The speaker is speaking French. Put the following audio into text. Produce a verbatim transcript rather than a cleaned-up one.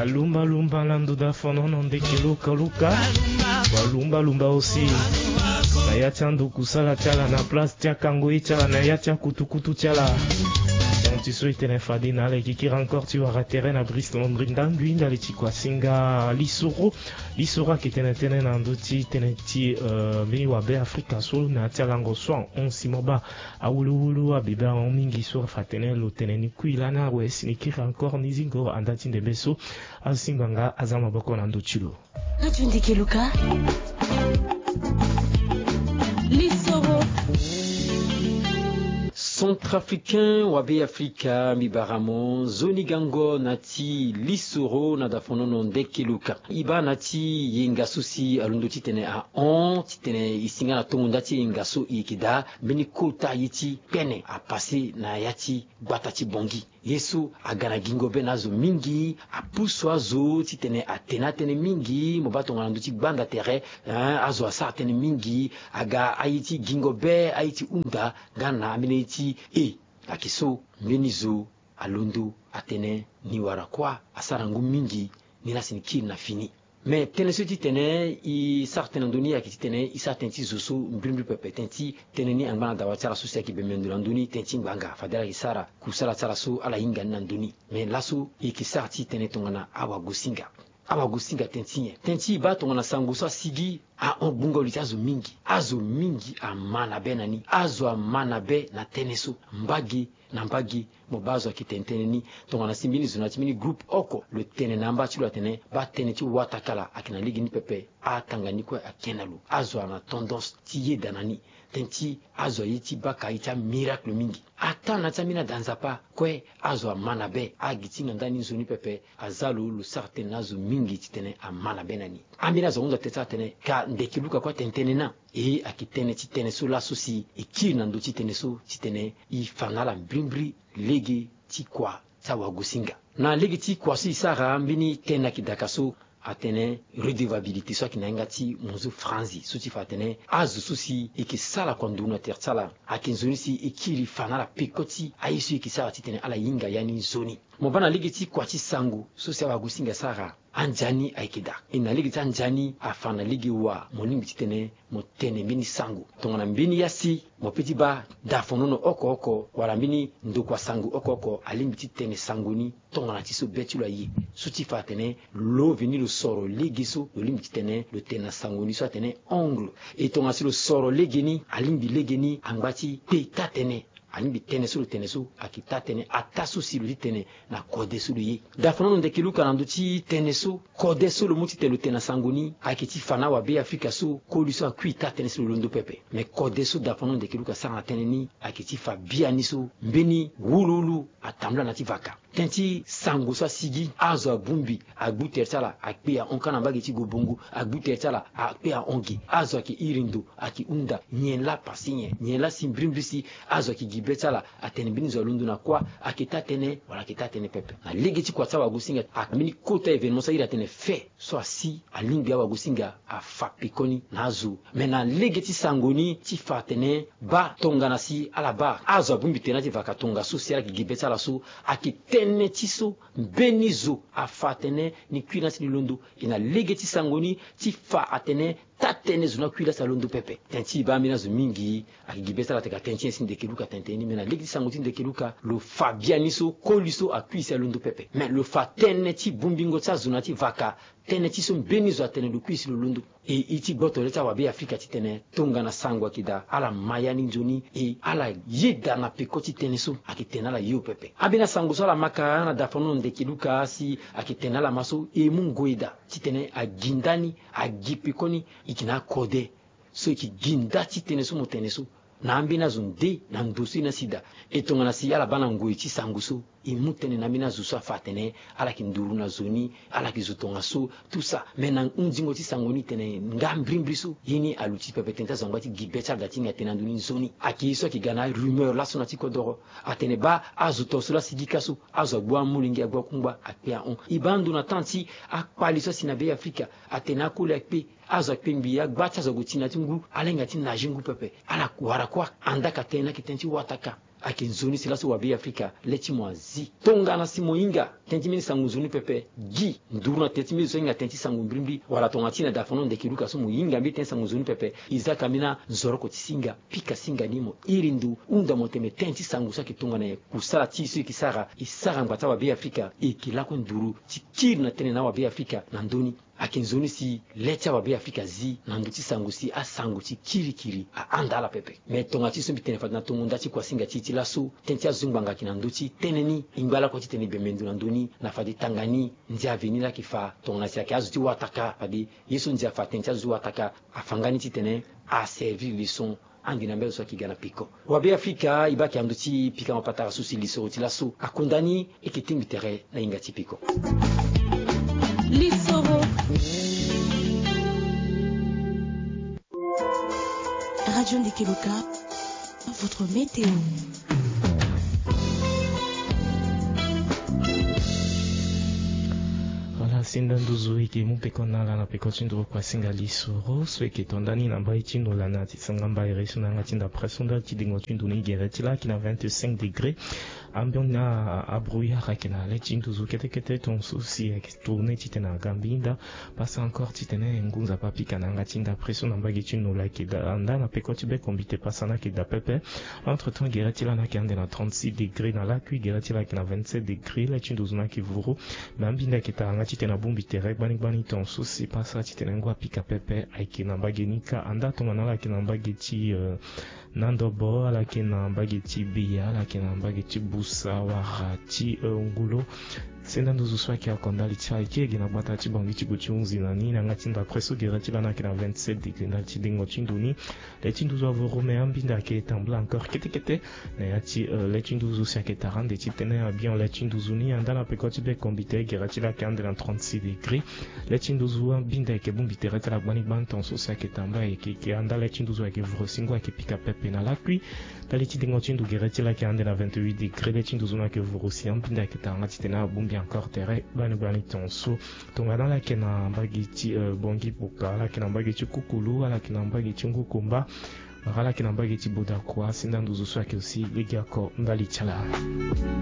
Alumba lumba landuda fonono ndeke luka luka. Walumba lumba aussi. Na yacha nduku sala chala na place tia kango chala na yacha kutukutu chala. Tu souhaites ne fadi na le kikira encore tu vas rater na brise mon brindangui na le chikwa singa lisoro lisoro qui tene tene na nduti tene ti euh mi wa be Africa so na tialango so on simoba awulu wulu abiba on mingi so fatene lo tene ni kuila na we sinikira encore nizingo andati de beso asinganga azama boko na nduchilo na tundike luka lisoro Centrafricain wabe Afrika mibaramo zoni gango nati lisoro na dafono no ndeke luka iba nati yengasu si alundo titene a on titene isinga na tongo ndati yengasu ikida beni kota yiti pene a passé na yati batati bongi Yesu agana gingo benazo mingi apuso azo titene atena tene mingi mobato ngana nduti banda tere azo asa tene mingi aga ayiti gingo be ayiti unda gana amineti e akiso menizo alundu atene ni warakwa asarangu mingi nina sinikiri na fini mais tene soti tene i certaine ndoni akiti tene i certaine ti zoso mbrimbi pepe tenti tene ni angana dawa tsara so seki be mendula ndoni tenti nganga fadela isara kusala tsara so ala inga na ndoni mais laso i ki sarti tene tongana awa gusinga awa gusinga tentinye tenti ba tongana sangu so sigi a ongunga litazo mingi azo mingi amana benani azo amana be na teneso mbagi na mbagi mobazo akitentene ni tongana simbini zonati mini group oko le tene namba chilo tene ba tene ti watakala akina ligi ni pepe a tangani ko akenalu azo ana tendance tiye danani tenti azo yiti baka ita miracle mingi ata na tamina danzapa kwe azo amana be agitinga ndani zoni pepe azalo lu certain nazo mingi titene amana benani ambina zonga teta tene ka ndekiluka kwa tentene na e akitene titene so la sosi ikiri na ndo titene so titene i fanala mbrimbri legi ti kwa tawa gusinga na legi ti kwa si sara mbini tena kidaka so atene redevabilité so kinanga ti muzu franzi so ti fatene azu susi ikisala konduna tertsala akinzoni si ikiri fanala pekoti aisu ikisala titene ala yinga yani zoni mobana legi ti kwa ti sangu so si awagusinga sara anjani aikida ina ligi tanjani afana ligi wa moningi titene motene mini sangu tongana mbini yasi mopeti ba dafonono oko oko wala mbini ndokwa sangu oko oko alimbi titene sanguni tongana tiso betula yi suti fatene lo vini lo soro ligi so lo limbi titene lo tena sanguni so atene ongle e tonga si lo soro legeni alimbi legeni angbati pe tatene alimbi tene sulu tene su akita tene atasu silu tene na kode sulu yi dafono ndekilu kanando ti tene su kode sulu muti telu tena sanguni akiti fana wa be Afrika su koliso akuita tene sulu londo pepe me kode su dafono ndekilu ka sanga tene ni akiti fa biani su mbeni wululu atamla na ti vaka tenti sangu so sigi azo bumbi agbuter tala akpea onkana bagi ti gobongo agbuter tala akpea ongi azo aki irindo aki unda nyela pasinye nyela simbrimbrisi azo aki gibetala atene bini zo lundu na kwa akita tene wala akita tene pepe na legeti kwa tawa gusinga akmini kota evenement sa ira tene fe so asi alingi awa gusinga afa pikoni nazo mena legeti sangoni ti fatene ba tongana si ala ba azo bumbi tena ti vaka tonga so si ala ki gibetala so akite tene tiso benizo afatene ni kwina si londo ina legeti sangoni ti fa atene tatene zuna kwila sa londo pepe tenti ba mina zo mingi akigibesa la teka tenti sin de kiluka tenteni mena legeti sangoti de kiluka lo fabianiso koliso akwisa londo pepe mais le fa tene ti bumbingo sa zuna ti vaka tene ti so benizo atene lo kwisi lo londo e iti boto leta wa be Afrika ti tene tonga na sangwa kida ala mayani nzoni e ala yeda na pekoti tene so akitena la yo pepe abina sango so la maka na dafono de kiluka si akitena la maso e mungoida ti tene agindani agipikoni ikina kode so iki ginda ti tene so motene so na ambina zunde na ndosi na sida etonga na si ala bana ngoi ti sangu so imutene na mina zuso afatene ala kinduru na zoni ala kizutonga so tout ça mena unjingo ti sangoni tene ngambrimbi so yini aluti pepe tenta zangwati gibeta dati nga tena nduni zoni akiso ki gana rumeur la sonati kodoro atene ba azuto so la sigika so azogwa mulingi agwa kumba akpea on ibandu na tanti akpali so sinabe Afrika atena kule akpe azo pembi ya gbacha zo gutina tingu alenga tin na jingu pepe ala kwara kwa andaka tena kitenti wataka akenzoni sila so wabe Afrika leti mwazi tonga na simo inga tenti mini sangu zoni pepe gi nduruna tenti mini zonga tenti sangu mbrimbi wala tonga tina da fonon de kiruka so muinga mbi tenti sangu zoni pepe izaka mina zoroko tisinga pika singa nimo irindu unda moteme tenti sangu sa kitonga na kusala tisu kisara isara ngata wabe Afrika ikilako nduru tikiri na tene na wabe Afrika na ndoni akenzoni si lecha wabe Afrika zi na nduti sangu si asangu ti kiri kiri a andala pepe me tonga ti so bitene fat na tongo ndati kwa singa ti ti laso tenti azungbanga kina nduti teneni ingala ko ti tene bemendu na ndoni na fadi tangani ndia veni la kifa tonga si ake azuti wataka fadi yeso ndia fa tenti azu wataka afangani ti tene a servir leçon andina mbele so kigana piko wabe Afrika ibaki anduti pika mapata susi liso ti laso akondani ekitimbi tere na inga ti piko Lissoro. Radio Ndekeluka, votre météo. Voilà, sinda nduzu iki mupeko nala na peko chindro kwa singa lisoro so eke tondani na mbai chindo la nati sanga mbai resu na ngati nda presonda chidingo chindo ni gereti la kina vingt-cinq degrés ambion na abrouillard kina le chindo zu kete kete ton souci ek tourner titena gambinda passa encore titene ngunza papi kana ngati nda preson na mbai chindo la kida anda na peko tibe kombite passa na kida pepe entre temps gereti la na kande na trente-six degrés na la kui gereti la kina vingt-sept degrés le chindo zu na kivuru bambinda kita ngati tena bumbi tere bani bani ton souci passa titena ngwa pika pepe aiki na bagenika anda tonga na la kina bageti uh, nandobo ala kina bageti biya ala kina bageti busa warati uh, ngulo senda nduzu swaki akondali chai kege na bata chibangi chibuchunzi na nini ngati nda preso gerati lana kina vingt-sept degrés na chidingo chinduni le chinduzu avoro ambinda ke tambla encore kete kete na yati uh, le chinduzu siake tarande chitene bien le chinduzu ni andala pekoti be kombite gerati la kande na trente-six degrés le chinduzu ambinda ke bumbite rete la bani banton so siake tamba e ke ke andala chinduzu ke vro singo ke pika pepe na la kui tali chidingo chindu gerati la kande na vingt-huit degrés le chinduzu na ke vro si ambinda ke tanga chitena bumbi encore tere bani bani tonso tonga na la kena bagiti uh, bongi puka la kena bagiti kukulu la kena bagiti ngukumba la kena bagiti boda kwa sinda nduzu swaki aussi ligiako ndali chala